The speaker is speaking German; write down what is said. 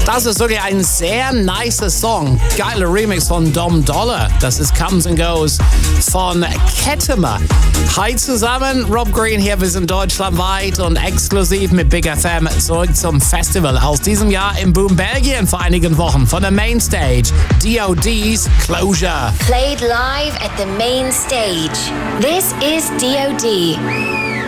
Das ist wirklich ein sehr nicer Song. Geiler Remix von Dom Dollar. Das ist Comes and Goes von Kettemer. Hi zusammen, Rob Green hier. Wir sind deutschlandweit und exklusiv mit Big FM zurück zum Festival aus diesem Jahr in Boom, Belgien vor einigen Wochen von der Mainstage. DOD's Closure. Played live at the main stage. This is DOD.